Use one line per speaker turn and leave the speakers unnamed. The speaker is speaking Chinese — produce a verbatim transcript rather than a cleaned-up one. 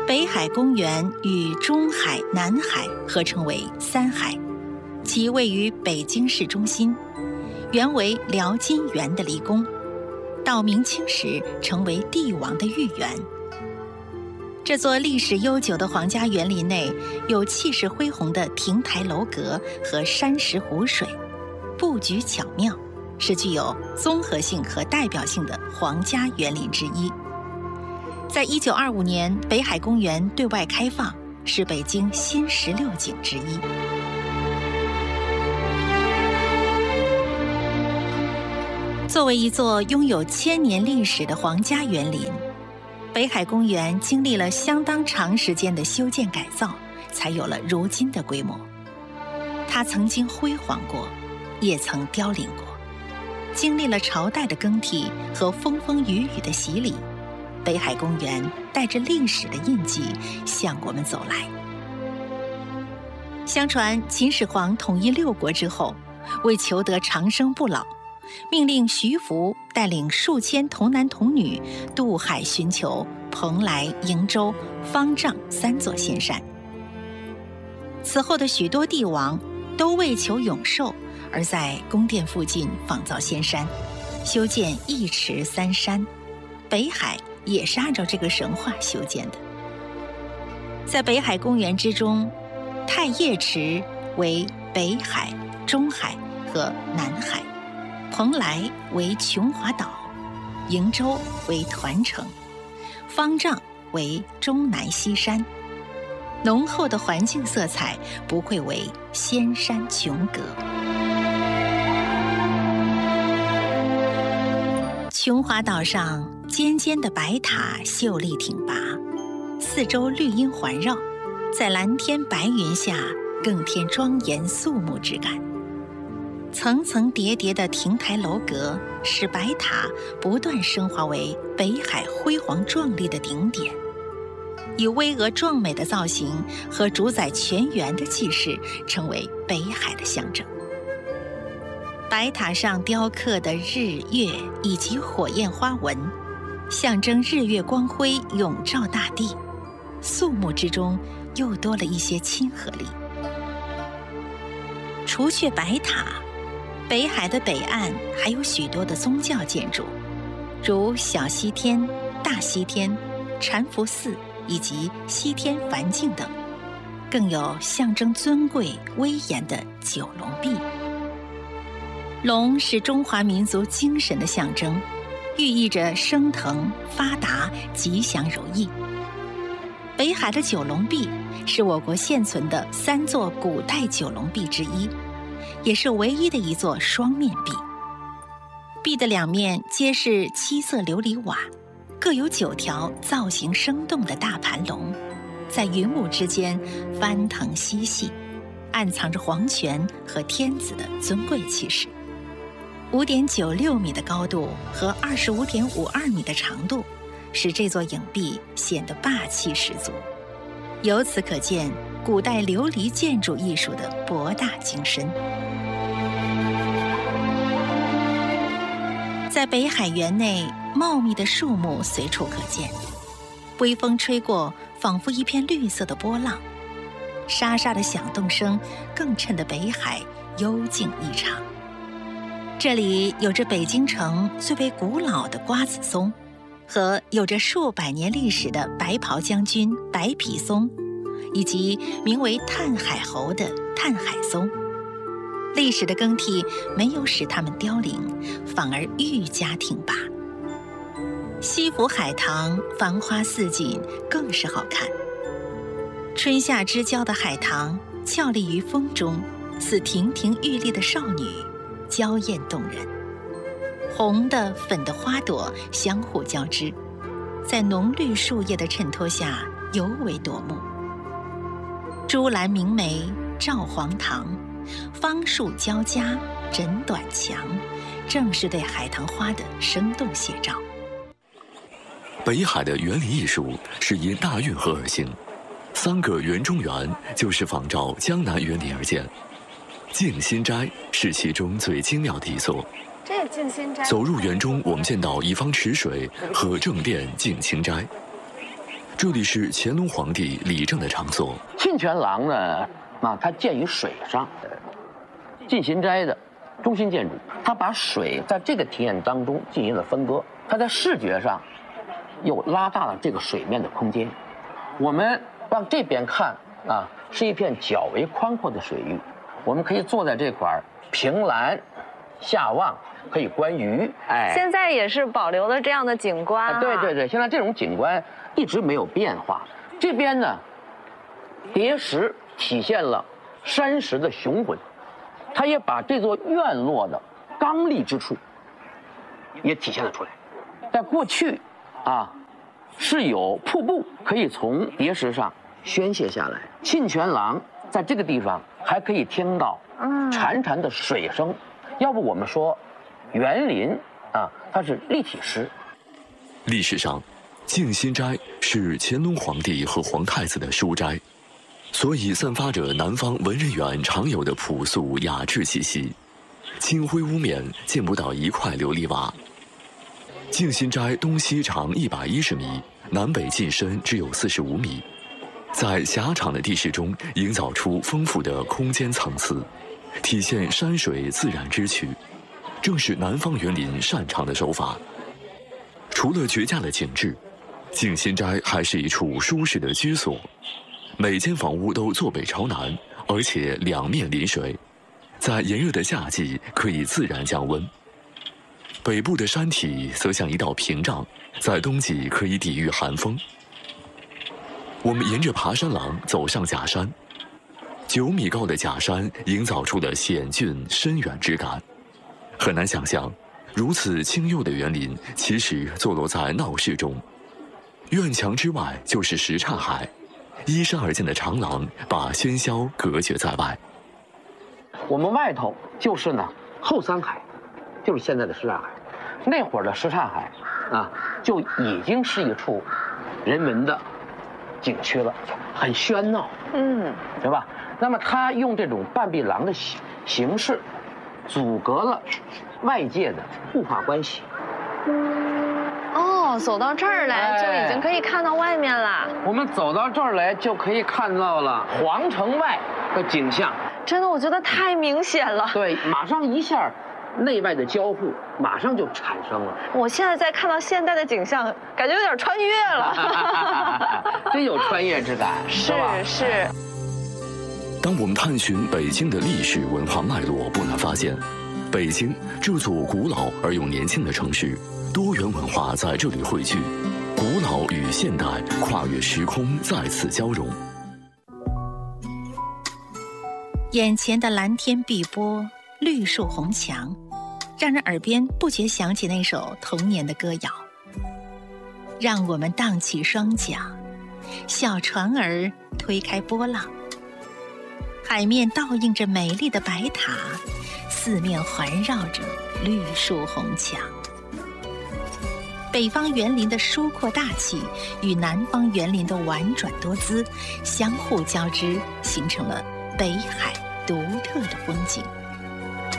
北海公园与中海、南海合称为三海，其位于北京市中心，原为辽金园的离宫，到明清时成为帝王的御园。这座历史悠久的皇家园林内有气势恢宏的亭台楼阁和山石湖水，布局巧妙，是具有综合性和代表性的皇家园林之一。在一九二五年，北海公园对外开放，是北京新十六景之一。作为一座拥有千年历史的皇家园林，北海公园经历了相当长时间的修建改造，才有了如今的规模。它曾经辉煌过，也曾凋零过，经历了朝代的更替和风风雨雨的洗礼。北海公园带着历史的印记向我们走来。相传秦始皇统一六国之后，为求得长生不老，命令徐福带领数千童男童女渡海寻求蓬莱、瀛洲、方丈三座仙山。此后的许多帝王都为求永寿，而在宫殿附近仿造仙山，修建一池三山。北海也是按照这个神话修建的。在北海公园之中，太液池为北海、中海和南海，蓬莱为琼华岛，瀛洲为团城，方丈为终南西山。浓厚的环境色彩不愧为仙山琼阁。琼华岛上尖尖的白塔秀丽挺拔，四周绿荫环绕，在蓝天白云下更添庄严肃穆之感。层层叠叠的亭台楼阁使白塔不断升华为北海辉煌壮丽的顶点，以巍峨壮美的造型和主宰全园的气势，成为北海的象征。白塔上雕刻的日月以及火焰花纹，象征日月光辉永照大地，肃穆之中又多了一些亲和力。除却白塔，北海的北岸还有许多的宗教建筑，如小西天、大西天、禅福寺以及西天梵境等，更有象征尊贵威严的九龙壁。龙是中华民族精神的象征，寓意着升腾、发达、吉祥如意。北海的九龙壁是我国现存的三座古代九龙壁之一，也是唯一的一座双面壁。壁的两面皆是七色琉璃瓦，各有九条造型生动的大盘龙，在云雾之间翻腾嬉戏，暗藏着皇权和天子的尊贵气势。五点九六米的高度和二十五点五二米的长度，使这座影壁显得霸气十足。由此可见古代琉璃建筑艺术的博大精深。在北海园内，茂密的树木随处可见，微风吹过，仿佛一片绿色的波浪，沙沙的响动声更衬得北海幽静异常。这里有着北京城最为古老的瓜子松，和有着数百年历史的白袍将军白皮松，以及名为探海猴的探海松。历史的更替没有使它们凋零，反而愈加挺拔。西府海棠繁花似锦，更是好看。春夏之交的海棠俏丽于风中，似亭亭玉立的少女，娇艳动人。红的粉的花朵相互交织，在浓绿树叶的衬托下尤为夺目。朱兰明媚照黄堂，芳树交加枕短墙，正是对海棠花的生动写照。
北海的园林艺术是因大运河而兴，三个园中园就是仿照江南园林而建。静心斋是其中最精妙的一座。
这静心斋，
走入园中，我们见到一方池水和正殿静清斋。 这里是乾隆皇帝理政的场所。
沁泉廊呢，啊，它建于水上，进贤斋的中心建筑，它把水在这个庭院当中进行了分割，它在视觉上又拉大了这个水面的空间。我们往这边看啊，是一片较为宽阔的水域，我们可以坐在这块儿凭栏下望，可以观鱼。哎，
现在也是保留了这样的景观、啊。
对对对，现在这种景观一直没有变化。这边呢，叠石体现了山石的雄浑，它也把这座院落的刚戾之处也体现了出来。在过去啊，是有瀑布可以从叠石上宣泄下来。沁泉廊在这个地方还可以听到潺潺的水声。要不我们说园林啊，它是立体诗。
历史上，静心斋是乾隆皇帝和皇太子的书斋，所以散发着南方文人园常有的朴素雅致气息。青灰屋面见不到一块琉璃瓦。静心斋东西长一百一十米，南北进深只有四十五米，在狭长的地势中营造出丰富的空间层次，体现山水自然之趣，正是南方园林擅长的手法。除了绝佳的景致，静心斋还是一处舒适的居所。每间房屋都坐北朝南，而且两面临水，在炎热的夏季可以自然降温。北部的山体则像一道屏障，在冬季可以抵御寒风。我们沿着爬山廊走上假山，九米高的假山营造出了险峻深远之感。很难想象，如此清幽的园林其实坐落在闹市中。院墙之外就是什刹海，依山而建的长廊把喧嚣隔绝在外。
我们外头就是呢后三海，就是现在的什刹海。那会儿的什刹海啊，就已经是一处人文的景区了，很喧闹，嗯，对吧？那么他用这种半壁廊的形形式，阻隔了外界的物化关系。
哦，走到这儿来就已经可以看到外面了。
哎、我们走到这儿来就可以看到了皇城外的景象。
真的，我觉得太明显了。
对，马上一下。内外的交互马上就产生了。
我现在在看到现代的景象，感觉有点穿越了，
真有穿越之感，
是是。
当我们探寻北京的历史文化脉络，不难发现，北京这座古老而又年轻的城市，多元文化在这里汇聚，古老与现代跨越时空在此交融。
眼前的蓝天碧波，绿树红墙，让人耳边不觉想起那首童年的歌谣。让我们荡起双桨，小船儿推开波浪，海面倒映着美丽的白塔，四面环绕着绿树红墙。北方园林的疏阔大气与南方园林的婉转多姿相互交织，形成了北海独特的风景。